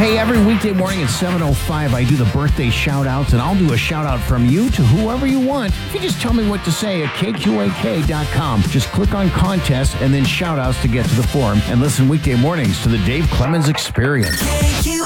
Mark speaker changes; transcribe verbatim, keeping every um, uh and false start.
Speaker 1: Hey, every weekday morning at seven oh five, I do the birthday shout-outs, and I'll do a shout-out from you to whoever you want. If you just tell me what to say at K Q A K dot com. Just click on contest and then shout-outs to get to the forum, and listen weekday mornings to the Dave Clemens Experience.